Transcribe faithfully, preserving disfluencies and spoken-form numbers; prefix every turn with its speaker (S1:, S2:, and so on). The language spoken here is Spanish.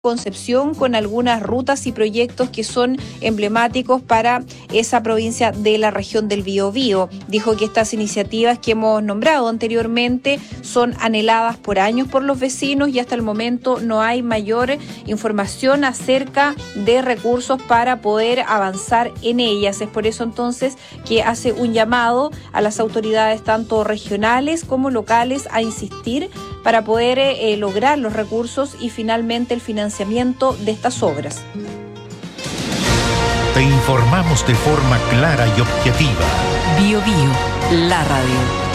S1: Concepción con algunas rutas y proyectos que son emblemáticos para esa provincia de la región del Biobío. Dijo que estas iniciativas que hemos nombrado anteriormente son anheladas por años por los vecinos y hasta el momento no hay mayor información acerca de recursos para poder avanzar en ellas. Es por eso entonces que hace un llamado a las autoridades tanto regionales como locales a insistir para poder eh, lograr los recursos y finalmente el financiamiento de estas obras.
S2: Te informamos de forma clara y objetiva.
S3: Bio Bio, la radio.